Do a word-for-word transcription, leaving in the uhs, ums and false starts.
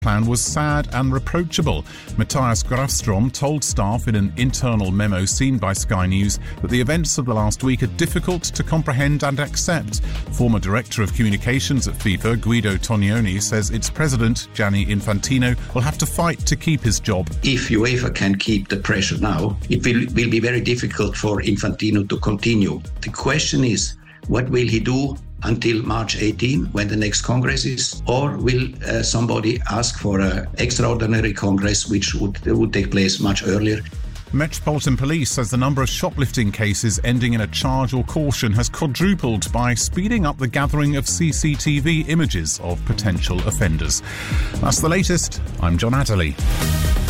plan was sad and reproachable. Matthias Grafstrom told staff in an internal memo seen by Sky News that the events of the last week are difficult to comprehend and accept. Former Director of Communications at FIFA, Guido Tognoni, says its president, Gianni Infantino, will have to fight to keep his job. If UEFA can keep the pressure now, it will, will be very difficult for Infantino to continue. The question is, what will he do until March eighteenth, when the next Congress is? Or will uh, somebody ask for an extraordinary Congress, which would, would take place much earlier? Metropolitan Police says the number of shoplifting cases ending in a charge or caution has quadrupled by speeding up the gathering of C C T V images of potential offenders. That's the latest. I'm John Adderley.